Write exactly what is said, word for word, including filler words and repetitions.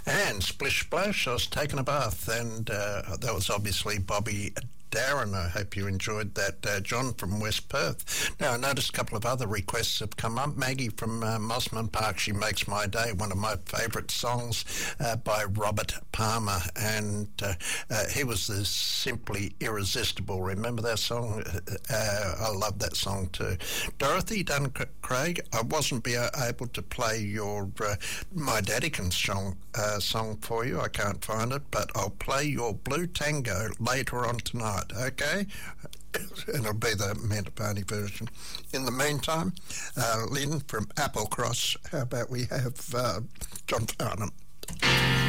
And Splish Splash, I was taking a bath, and uh, that was obviously Bobby Darren. I hope you enjoyed that. Uh, John from West Perth. Now, I noticed a couple of other requests have come up. Maggie from uh, Mosman Park, She Makes My Day, one of my favourite songs uh, by Robert Palmer, and uh, uh, he was the Simply Irresistible. Remember that song? Uh, I love that song too. Dorothy Dunn Craig, I wasn't be able to play your uh, My Daddykins song, uh, song for you. I can't find it, but I'll play your Blue Tango later on tonight. Okay, and it'll be the Mantabani version. In the meantime, uh, Lynn from Applecross, how about we have uh, John Farnham?